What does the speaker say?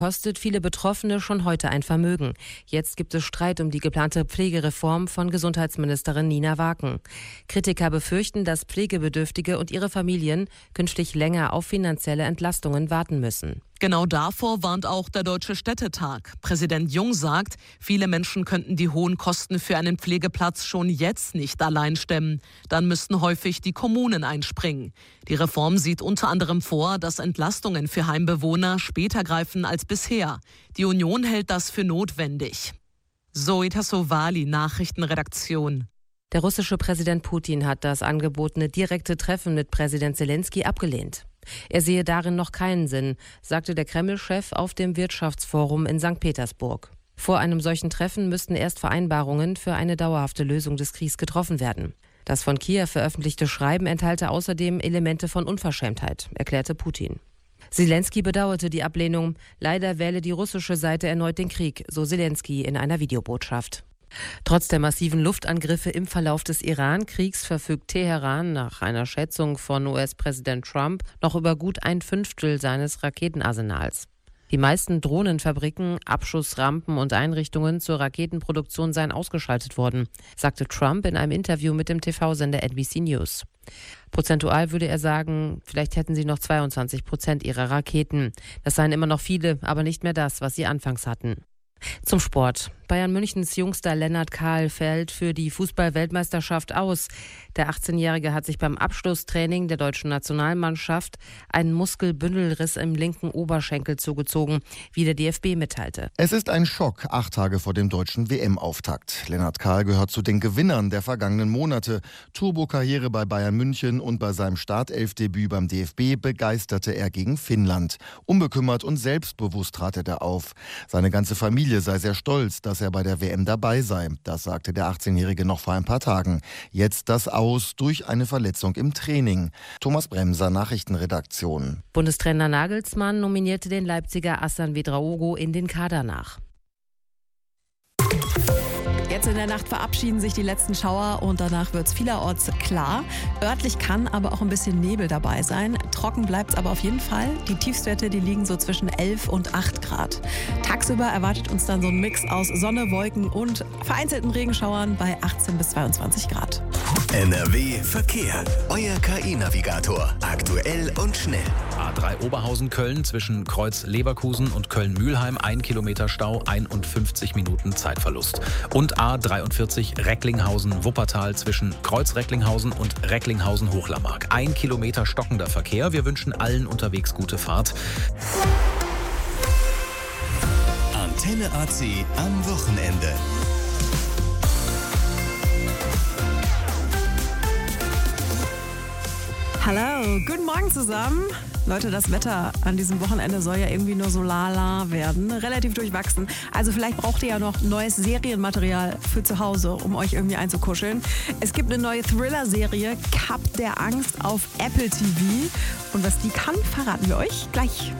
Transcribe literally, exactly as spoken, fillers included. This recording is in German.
Kostet viele Betroffene schon heute ein Vermögen. Jetzt gibt es Streit um die geplante Pflegereform von Gesundheitsministerin Nina Waken. Kritiker befürchten, dass Pflegebedürftige und ihre Familien künftig länger auf finanzielle Entlastungen warten müssen. Genau davor warnt auch der Deutsche Städtetag. Präsident Jung sagt, viele Menschen könnten die hohen Kosten für einen Pflegeplatz schon jetzt nicht allein stemmen. Dann müssten häufig die Kommunen einspringen. Die Reform sieht unter anderem vor, dass Entlastungen für Heimbewohner später greifen als bisher. Die Union hält das für notwendig. Zoe Tassovali, Nachrichtenredaktion. Der russische Präsident Putin hat das angebotene direkte Treffen mit Präsident Selenskyj abgelehnt. Er sehe darin noch keinen Sinn, sagte der Kreml-Chef auf dem Wirtschaftsforum in Sankt Petersburg. Vor einem solchen Treffen müssten erst Vereinbarungen für eine dauerhafte Lösung des Kriegs getroffen werden. Das von Kiew veröffentlichte Schreiben enthalte außerdem Elemente von Unverschämtheit, erklärte Putin. Selenskyj bedauerte die Ablehnung. Leider wähle die russische Seite erneut den Krieg, so Selenskyj in einer Videobotschaft. Trotz der massiven Luftangriffe im Verlauf des Iran-Kriegs verfügt Teheran nach einer Schätzung von U S-Präsident Trump noch über gut ein Fünftel seines Raketenarsenals. Die meisten Drohnenfabriken, Abschussrampen und Einrichtungen zur Raketenproduktion seien ausgeschaltet worden, sagte Trump in einem Interview mit dem T V-Sender N B C News. Prozentual würde er sagen, vielleicht hätten sie noch zweiundzwanzig Prozent ihrer Raketen. Das seien immer noch viele, aber nicht mehr das, was sie anfangs hatten. Zum Sport. Bayern Münchens Jungster Lennart Kahl fällt für die Fußball-Weltmeisterschaft aus. Der achtzehnjährige hat sich beim Abschlusstraining der deutschen Nationalmannschaft einen Muskelbündelriss im linken Oberschenkel zugezogen, wie der D F B mitteilte. Es ist ein Schock, acht Tage vor dem deutschen W M-Auftakt. Lennart Kahl gehört zu den Gewinnern der vergangenen Monate. Turbo-Karriere bei Bayern München und bei seinem Startelfdebüt beim D F B begeisterte er gegen Finnland. Unbekümmert und selbstbewusst trat er da auf. Seine ganze Familie sei sehr stolz, dass er bei der W M dabei sei. Das sagte der achtzehnjährige noch vor ein paar Tagen. Jetzt das Aus durch eine Verletzung im Training. Thomas Bremser, Nachrichtenredaktion. Bundestrainer Nagelsmann nominierte den Leipziger Assan Vedraogo in den Kader nach. Jetzt in der Nacht verabschieden sich die letzten Schauer und danach wird es vielerorts klar. Örtlich kann aber auch ein bisschen Nebel dabei sein. Trocken bleibt es aber auf jeden Fall. Die Tiefstwerte, die liegen so zwischen elf und acht Grad. Tagsüber erwartet uns dann so ein Mix aus Sonne, Wolken und vereinzelten Regenschauern bei achtzehn bis zweiundzwanzig Grad. N R W Verkehr. Euer K I-Navigator. Aktuell und schnell. A drei Oberhausen-Köln zwischen Kreuz Leverkusen und Köln-Mühlheim. Ein Kilometer Stau, einundfünfzig Minuten Zeitverlust. Und A dreiundvierzig Recklinghausen-Wuppertal zwischen Kreuz Recklinghausen und Recklinghausen-Hochlammark. Ein Kilometer stockender Verkehr. Wir wünschen allen unterwegs gute Fahrt. Antenne A C am Wochenende. Hallo, guten Morgen zusammen. Leute, das Wetter an diesem Wochenende soll ja irgendwie nur so lala werden, relativ durchwachsen. Also vielleicht braucht ihr ja noch neues Serienmaterial für zu Hause, um euch irgendwie einzukuscheln. Es gibt eine neue Thriller-Serie, Cup der Angst auf Apple T V. Und was die kann, verraten wir euch gleich.